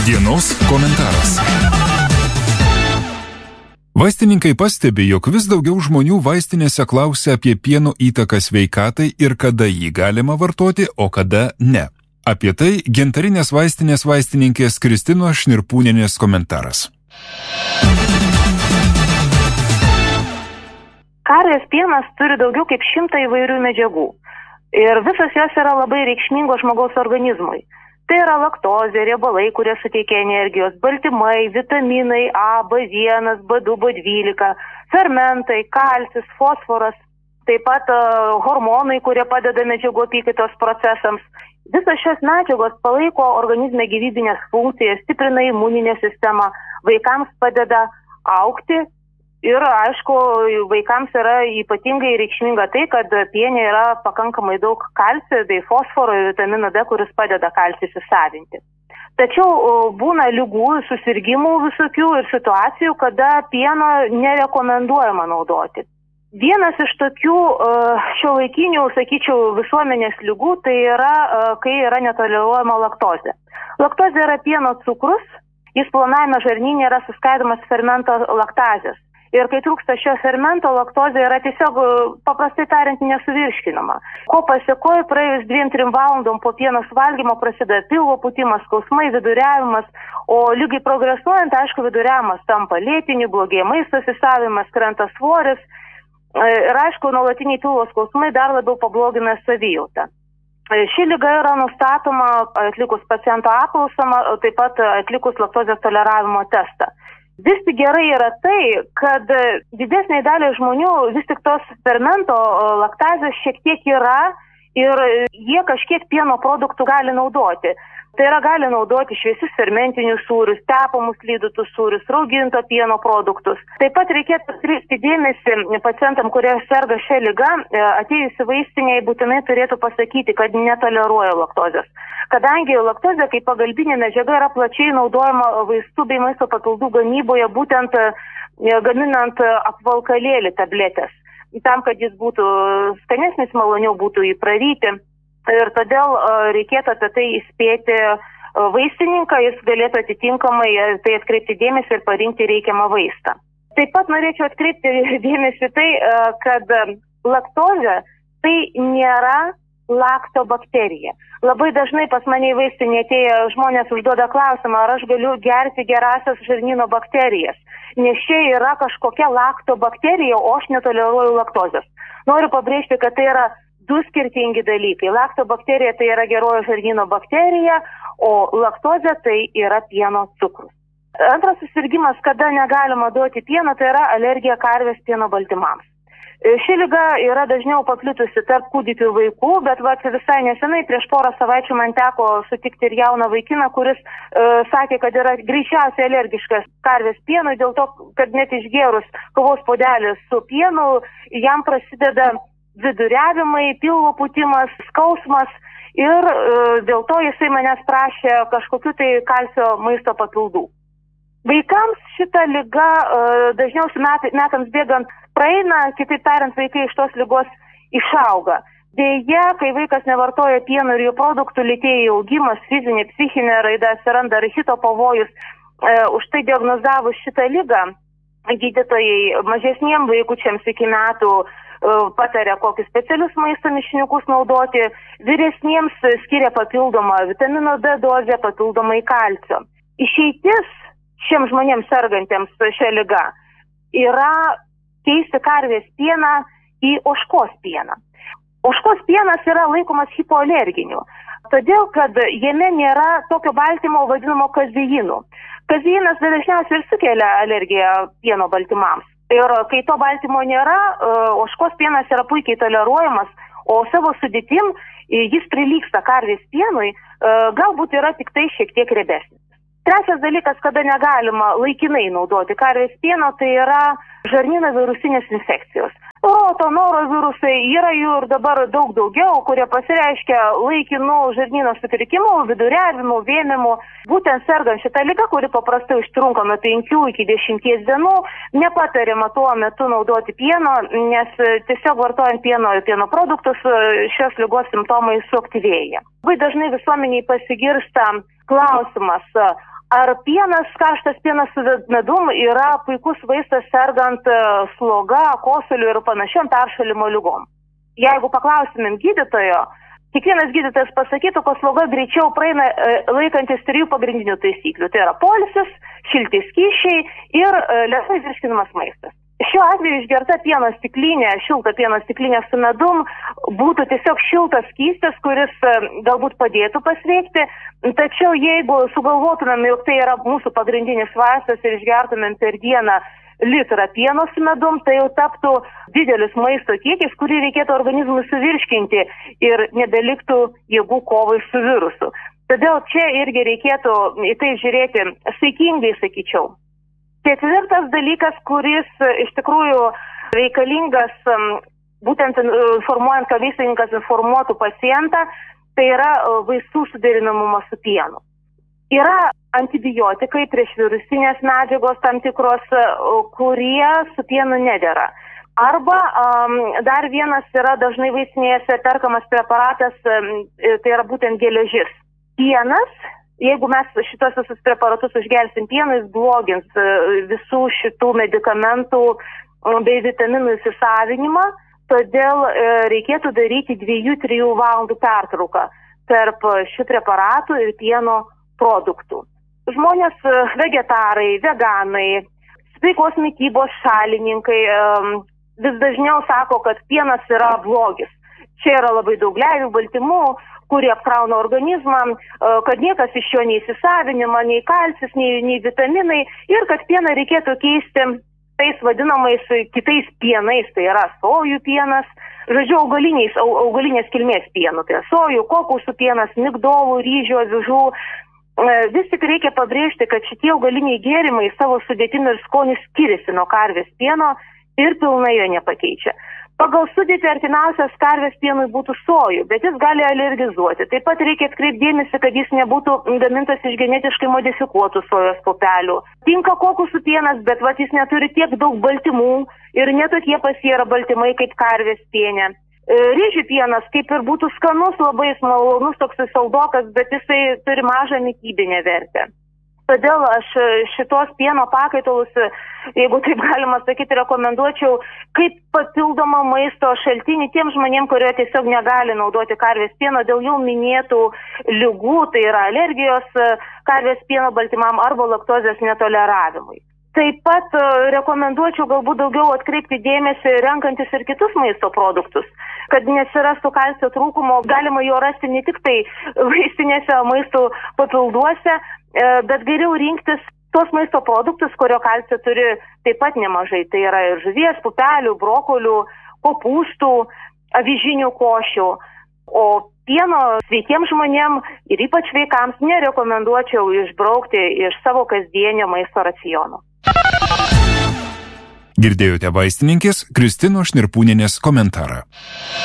Dienos komentaras. Vaistininkai pastebi, jog vis daugiau žmonių vaistinėse klausia apie pieno įtaką sveikatai ir kada jį galima vartoti, o kada ne. Apie tai Gintarinės vaistinės vaistininkės Kristinos Šnirpūnienės komentaras. Karvės pienas turi daugiau kaip 100 įvairių medžiagų ir visas jos yra labai reikšmingos žmogaus organizmui. Tai yra laktozė, riebalai, kurie suteikia energijos, baltymai, vitaminai A, B1, B2, B12, fermentai, kalcis, fosforas, taip pat hormonai, kurie padeda medžiagų apykaitos procesams. Visos šios medžiagos palaiko organizme gyvybinės funkcijas, stiprina imuninę sistemą, vaikams padeda augti ir, aišku, vaikams yra ypatingai reikšminga tai, kad piene yra pakankamai daug kalcio bei fosforo ir vitamino D, kuris padeda kalcį įsisavinti. Tačiau būna ligų, susirgimų visokių ir situacijų, kada pieno nerekomenduojama naudoti. Vienas iš tokių šiuolaikinių, sakyčiau, visuomenės ligų, tai yra, kai yra netoleruojama laktozė. Laktozė yra pieno cukrus, jis plonajame žarnyne yra suskaidomas fermento laktazės. Ir kai trūksta šio fermento, laktozė yra tiesiog, paprastai tariant, nesuvirškinama. Ko pasiekoja, praėjus 2-3 valandom po pieno suvalgymo prasideda pilvo pūtimas, skausmai, viduriavimas, o lygiai progresuojant, aišku, viduriavimas tampa lėtiniu, blogėja maisto įsisavinimas, krenta svoris ir, aišku, nuolatiniai pilvo skausmai dar labiau pablogina savijautą. Ši liga yra nustatoma atlikus paciento apklausą, taip pat atlikus laktozės toleravimo testą. Vis tik gerai yra tai, kad didesniai daliai žmonių vis tik tos fermento laktazės šiek tiek yra ir jie kažkiek pieno produktų gali naudoti. Tai yra gali naudoti šviesius fermentinius sūrius, tepamus lydytus sūrius, rauginto pieno produktus. Taip pat reikėtų atkreipti dėmesį pacientam, kurie serga šią ligą, atėjus į vaistinę būtinai turėtų pasakyti, kad netoleruoja laktozės. Kadangi laktozė kaip pagalbinė medžiaga yra plačiai naudojama vaistų bei maisto papildų gamyboje, būtent gaminant apvalkalėlį tabletės, tam, kad jis būtų skanesnis, maloniau būtų jį praryti. Ir todėl reikėtų apie tai įspėti vaistininką, jis galėtų atitinkamai tai atkreipti dėmesį ir parinkti reikiamą vaistą. Taip pat norėčiau atkreipti dėmesį tai, kad laktozė tai nėra laktobakterija. Labai dažnai pas mane į vaistinę atėję žmonės užduoda klausimą, ar aš galiu gerti gerasias žarnyno bakterijas, nes čia yra kažkokia laktobakterija, o aš netoleruoju laktozės. Noriu pabrėžti, kad tai yra du skirtingi dalykai. Laktobakterija tai yra gerojo žarnyno bakterija, o laktozė tai yra pieno cukrus. Antras susirgimas, kada negalima duoti pieno, tai yra alergija karvės pieno baltymams. Ši liga yra dažniau paplitusi tarp kūdikių ir vaikų, bet visai nesenai, prieš porą savaičių man teko sutikti ir jauną vaikiną, kuris sakė, kad yra greičiausiai alergiškas karvės pienui, dėl to, kad net išgėrus kavos puodelį su pienu, jam prasideda viduriavimai, pilvo pūtimas, skausmas ir dėl to jisai manęs prašė kažkokiu tai kalcio maisto papildų. Vaikams šita liga dažniausiai metams bėgant praeina, kitaip tariant, vaikai iš tos ligos išauga. Deja, kai vaikas nevartoja pieno ir jų produktų, lėtėja augimas, fizinė, psichinė raida, atsiranda rachito pavojus. Už tai diagnozavus šitą ligą, gydytojai mažesniem vaikučiams iki metų pataria kokius specialius maisto mišiniukus naudoti, vyresniems skiria papildomą vitamino D dozę, papildomai kalcio. Išeitis šiems žmonėms sergantiems šią ligą yra keisti karvės pieną į ožkos pieną. Ožkos pienas yra laikomas hipoalerginiu, todėl kad jame nėra tokio baltymo vadinamo kazeinu. Kazeinas dažniausiai ir sukelia alergiją pieno baltymams. Ir kai to baltymo nėra, ožkos pienas yra puikiai toleruojamas, o savo sudėtim jis prilygsta karvės pienui, galbūt yra tik tai šiek tiek riebesnis. Trečias dalykas, kada negalima laikinai naudoti karvės pieno, tai yra žarnyno virusinės infekcijos. Roto, norovirusai yra jų ir dabar daug daugiau, kurie pasireiškia laikinų žarnyno sutrikimų, viduriavimų, vėmimų. Būtent sergant šitą ligą, kuri paprastai užtrunka nuo 5 iki 10 dienų, nepatariama tuo metu naudoti pieno, nes tiesiog vartojant pieno ir pieno produktus šios ligos simptomai suaktyvėja. Labai dažnai visuomeniai pasigirsta klausimas, Ar pienas, karštas pienas su medum yra puikus vaistas sergant sloga, kosuliu ir panašiom peršalimo lygom? Jeigu paklausimėm gydytojo, kiekvienas gydytojas pasakytų, kad sloga greičiau praeina laikantis 3 pagrindinių taisyklių. Tai yra poilsis, šilti skysčiai ir lėtai virškinamas maistas. Šiuo atveju išgerta pieno stiklinė, šilta pieno stiklinė su medum būtų tiesiog šiltas skystis, kuris galbūt padėtų pasveikti, tačiau jeigu sugalvotumėm, jog tai yra mūsų pagrindinis vaistas ir išgertumėm per dieną litrą pieno su medum, tai jau taptų didelis maisto kiekis, kurį reikėtų organizmui suvirškinti ir nebeliktų jėgų kovai su virusu. Todėl čia irgi reikėtų į tai žiūrėti saikingai, sakyčiau. 4. dalykas, kuris iš tikrųjų reikalingas būtent informuojant, kad vaistininkas informuotų pacientą, tai yra vaistų suderinamumas su pienu. Yra antibiotikai, priešvirusinės medžiagos tam tikros, kurie su pienu nedera. Arba dar vienas yra dažnai vaistinėse perkamas preparatas, tai yra būtent geležis. Pienas, jeigu mes šitos visus preparatus užgersim pienu, jis blogins visų šitų medikamentų bei vitaminų įsisavinimą, todėl reikėtų daryti 2-3 valandų pertrauką tarp šių preparatų ir pieno produktų. Žmonės vegetarai, veganai, sveikos mitybos šalininkai vis dažniau sako, kad pienas yra blogis. Čia yra labai daug gleivių, baltymų, kurie apkrauna organizmą, kad niekas iš jo neįsisavinima, nei kalcis, nei vitaminai ir kad pieną reikėtų keisti tais vadinamais kitais pienais, tai yra sojų pienas, žodžiu, augalinės kilmės pienų, tai sojų, kokosų pienas, migdolų, ryžių, avižų. Vis tik reikia pabrėžti, kad šitie augaliniai gėrimai savo sudėtimi ir skoniu skiriasi nuo karvės pieno ir pilnai jo nepakeičia. Pagal sudėtį artimiausias karvės pienui būtų sojų, bet jis gali alergizuoti. Taip pat reikia atkreipti dėmesį, kad jis nebūtų gamintas iš genetiškai modifikuotų sojos pupelių. Tinka kokosų pienas, bet jis neturi tiek daug baltymų ir netokie pas jį yra baltymai kaip karvės piene. Ryžių pienas kaip ir būtų skanus, labai malonus, toks saldokas, bet jisai turi mažą mitybinę vertę. Todėl aš šitos pieno pakaitalus, jeigu taip galima sakyti, rekomenduočiau kaip papildomą maisto šaltinį tiem žmonėm, kurie tiesiog negali naudoti karvės pieno dėl jau minėtų ligų, tai yra alergijos karvės pieno baltymam arba laktozės netoleravimui. Taip pat rekomenduočiau galbūt daugiau atkreipti dėmesį renkantis ir kitus maisto produktus, kad nesirastų kalcio trūkumo, galima jo rasti ne tik tai vaistinėse maisto papilduose, bet geriau rinktis tos maisto produktus, kurio kalcio turi taip pat nemažai. Tai yra ir žuvies, pupelių, brokolių, kopūstų, avižinių košių. O pieno sveikiems žmonėm ir ypač vaikams nerekomenduočiau išbraukti iš savo kasdienio maisto raciono. Girdėjote vaistininkės Kristinos Šnirpūnienės komentarą.